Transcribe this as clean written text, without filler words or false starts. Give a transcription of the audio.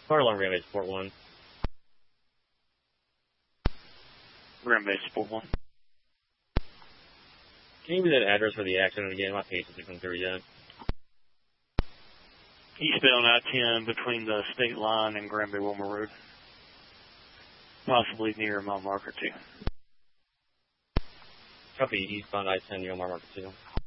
Fire alarm Grand Bay Support 1. Grand Bay Support 1. Can you give me that address for the accident again? My patience isn't come through yet. Eastbound I-10 between the state line and Grand Bay Wilmer Road. Possibly near mile marker 2. Copy, eastbound I-10 near mile marker 2.